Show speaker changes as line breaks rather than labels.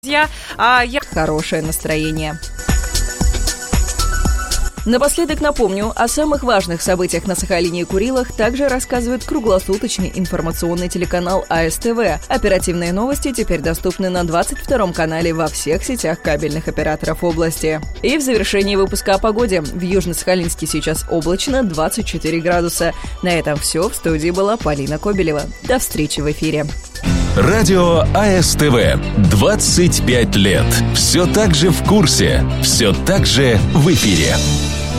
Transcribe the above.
Хорошее настроение. Напоследок напомню, о самых важных событиях на Сахалине и Курилах также рассказывает круглосуточный информационный телеканал АСТВ. Оперативные новости теперь доступны на 22-м канале во всех сетях кабельных операторов области. И в завершении выпуска о погоде. В Южно-Сахалинске сейчас облачно, 24 градуса. На этом все. В студии была Полина Кобелева. До встречи в эфире.
Радио АСТВ. 25 лет. Все так же в курсе. Все так же в эфире.